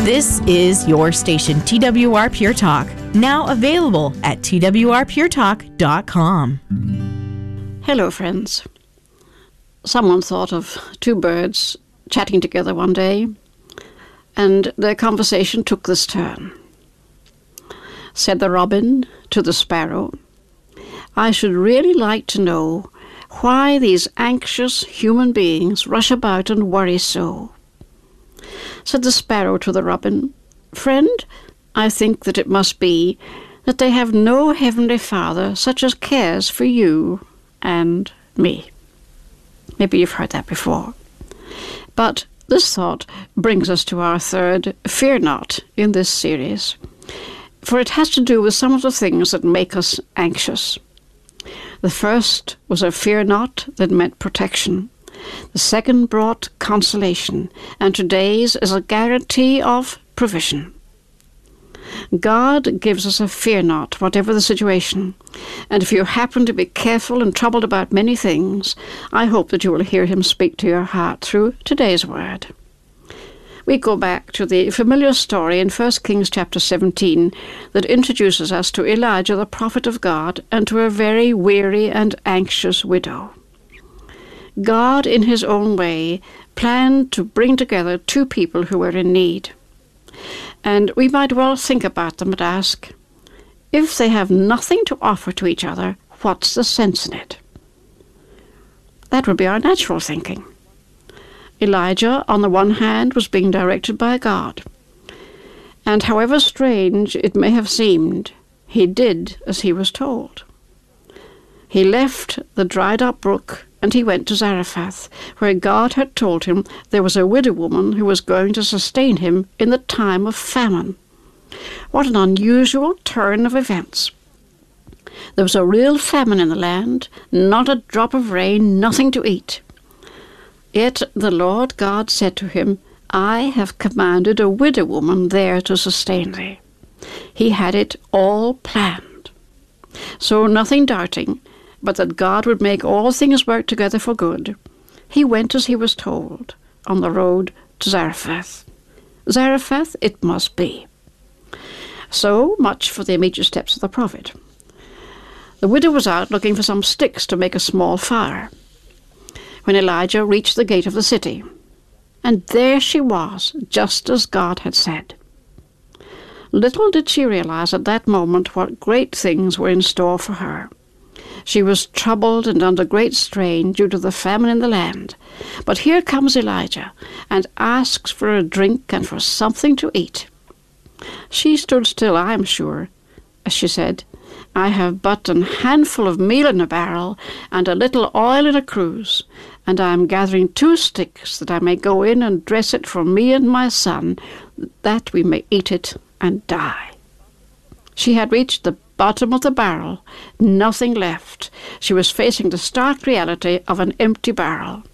This is your station, TWR Pure Talk, now available at twrpuretalk.com. Hello, friends. Someone thought of two birds chatting together one day, and their conversation took this turn. Said the robin to the sparrow, "I should really like to know why these anxious human beings rush about and worry so." Said the sparrow to the robin, "Friend, I think that it must be that they have no heavenly Father such as cares for you and me." Maybe you've heard that before. But this thought brings us to our third Fear Not in this series, for it has to do with some of the things that make us anxious. The first was a fear not that meant protection. The second brought consolation, and today's is a guarantee of provision. God gives us a fear not, whatever the situation. And if you happen to be careful and troubled about many things, I hope that you will hear him speak to your heart through today's word. We go back to the familiar story in 1 Kings chapter 17 that introduces us to Elijah, the prophet of God, and to a very weary and anxious widow. God, in his own way, planned to bring together two people who were in need. And we might well think about them and ask, if they have nothing to offer to each other, what's the sense in it? That would be our natural thinking. Elijah, on the one hand, was being directed by God. And however strange it may have seemed, he did as he was told. He left the dried-up brook and he went to Zarephath, where God had told him there was a widow woman who was going to sustain him in the time of famine. What an unusual turn of events. There was a real famine in the land, not a drop of rain, nothing to eat. Yet the Lord God said to him, "I have commanded a widow woman there to sustain thee." He had it all planned. So nothing doubting, but that God would make all things work together for good, he went as he was told, on the road to Zarephath. Zarephath it must be. So much for the immediate steps of the prophet. The widow was out looking for some sticks to make a small fire, when Elijah reached the gate of the city. And there she was, just as God had said. Little did she realize at that moment what great things were in store for her. She was troubled and under great strain due to the famine in the land. But here comes Elijah and asks for a drink and for something to eat. She stood still, I am sure, as she said, "I have but a handful of meal in a barrel and a little oil in a cruse, and I am gathering 2 sticks that I may go in and dress it for me and my son, that we may eat it and die." She had reached the bottom of the barrel, nothing left. She was facing the stark reality of an empty barrel.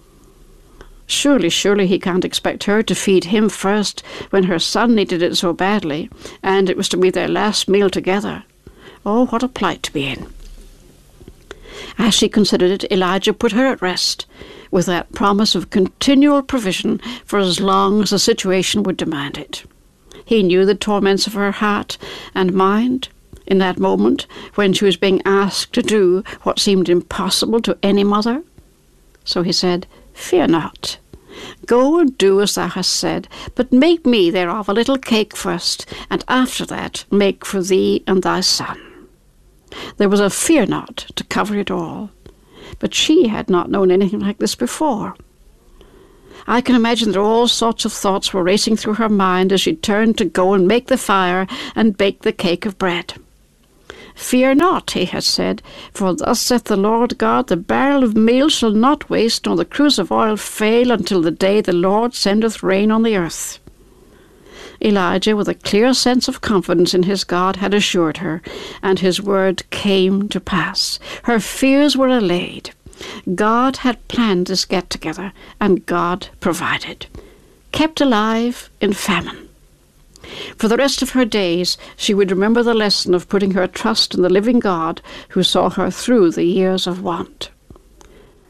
Surely he can't expect her to feed him first when her son needed it so badly, and it was to be their last meal together. Oh, what a plight to be in. As she considered it, Elijah put her at rest with that promise of continual provision for as long as the situation would demand it. He knew the torments of her heart and mind in that moment when she was being asked to do what seemed impossible to any mother. So he said, "Fear not. Go and do as thou hast said, but make me thereof a little cake first, and after that make for thee and thy son." There was a fear not to cover it all, but she had not known anything like this before. I can imagine that all sorts of thoughts were racing through her mind as she turned to go and make the fire and bake the cake of bread. "Fear not," he had said, "for thus saith the Lord God, the barrel of meal shall not waste, nor the cruse of oil fail, until the day the Lord sendeth rain on the earth." Elijah, with a clear sense of confidence in his God, had assured her, and his word came to pass. Her fears were allayed. God had planned this get-together, and God provided. Kept alive in famine. For the rest of her days, she would remember the lesson of putting her trust in the living God who saw her through the years of want.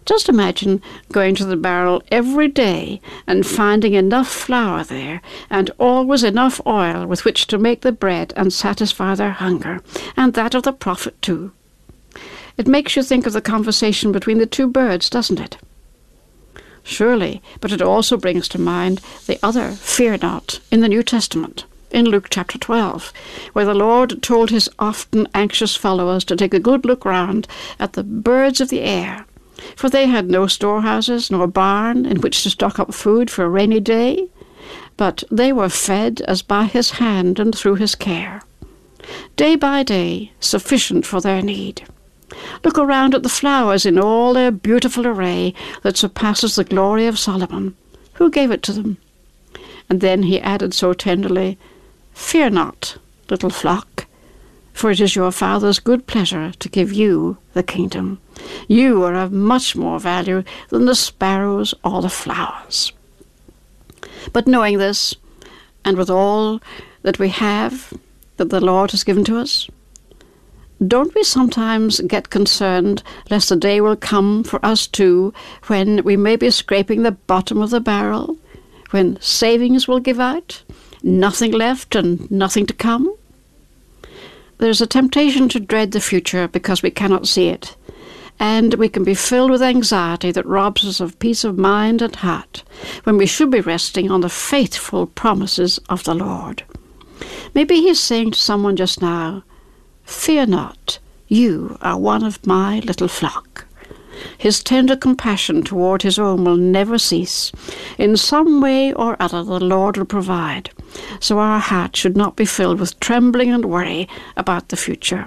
Just imagine going to the barrel every day and finding enough flour there and always enough oil with which to make the bread and satisfy their hunger, and that of the prophet too. It makes you think of the conversation between the two birds, doesn't it? Surely, but it also brings to mind the other "fear not" in the New Testament, in Luke chapter 12, where the Lord told his often anxious followers to take a good look round at the birds of the air, for they had no storehouses nor barn in which to stock up food for a rainy day, but they were fed as by his hand and through his care. Day by day, sufficient for their need. Look around at the flowers in all their beautiful array that surpasses the glory of Solomon. Who gave it to them? And then he added so tenderly, "Fear not, little flock, for it is your Father's good pleasure to give you the kingdom. You are of much more value than the sparrows or the flowers." But knowing this, and with all that we have, that the Lord has given to us, don't we sometimes get concerned lest the day will come for us too when we may be scraping the bottom of the barrel, when savings will give out, nothing left and nothing to come? There's a temptation to dread the future because we cannot see it, and we can be filled with anxiety that robs us of peace of mind and heart when we should be resting on the faithful promises of the Lord. Maybe he's saying to someone just now, "Fear not, you are one of my little flock." His tender compassion toward his own will never cease. In some way or other the Lord will provide, so our hearts should not be filled with trembling and worry about the future.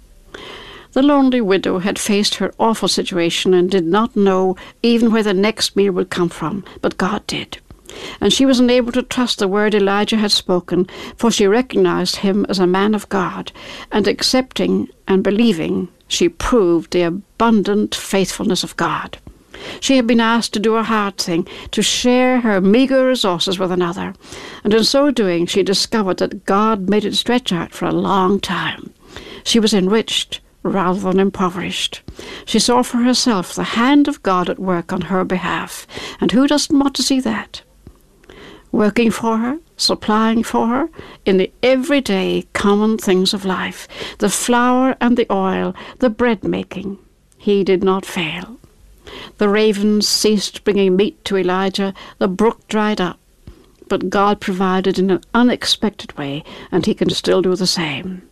The lonely widow had faced her awful situation and did not know even where the next meal would come from, but God did. And she was unable to trust the word Elijah had spoken, for she recognized him as a man of God, and accepting and believing, she proved the abundant faithfulness of God. She had been asked to do a hard thing, to share her meager resources with another, and in so doing she discovered that God made it stretch out for a long time. She was enriched rather than impoverished. She saw for herself the hand of God at work on her behalf, and who doesn't want to see that? Working for her, supplying for her, in the everyday common things of life, the flour and the oil, the bread-making. He did not fail. The ravens ceased bringing meat to Elijah, the brook dried up, but God provided in an unexpected way, and he can still do the same.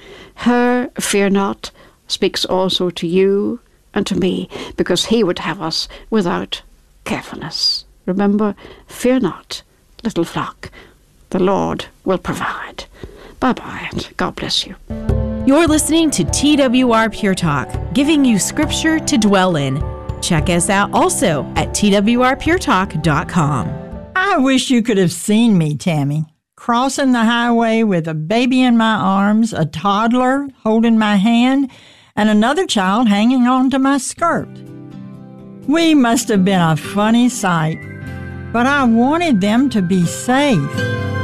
Her "fear not" speaks also to you and to me, because he would have us without carefulness. Remember, fear not, little flock. The Lord will provide. Bye-bye, and God bless you. You're listening to TWR Pure Talk, giving you scripture to dwell in. Check us out also at twrpuretalk.com. I wish you could have seen me, Tammy, crossing the highway with a baby in my arms, a toddler holding my hand, and another child hanging onto my skirt. We must have been a funny sight, but I wanted them to be safe.